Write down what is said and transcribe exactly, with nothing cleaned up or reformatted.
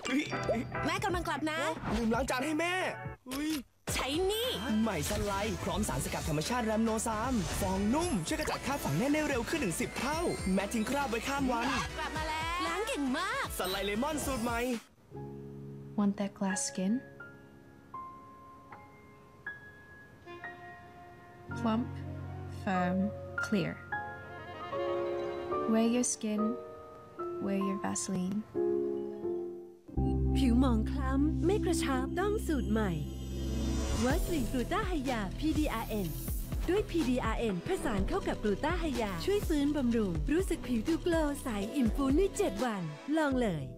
แม่กำลังกลับนะลืมล้างจานให้แม่ใช้นี่ใหม่ซันไลท์พร้อมสารสกัดธรรมชาติแรมโนซามฟองนุ่มช่วยกระจัดคราบฝังแน่นได้เร็วขึ้นถึงสิบเท่าแม้ทิ้งคราบไว้ข้ามวันกลับมาแล้วล้างเก่งมากซันไลท์เลมอนสูตรใหม่ Want that glass skin? Plump, firm, clear. Wear your skin, wear your Vaseline. ผิวหมองคล้ำไม่กระชับต้องสูตรใหม่วัสลินกลูตาไฮยา พี ดี อาร์ เอ็น ด้วย พี ดี อาร์ เอ็น ผสานเข้ากับกลูตาไฮยาช่วยฟื้นบำรุงรู้สึกผิวดูโกลว์ใสอิ่มฟูในเจ็ดวันลองเลย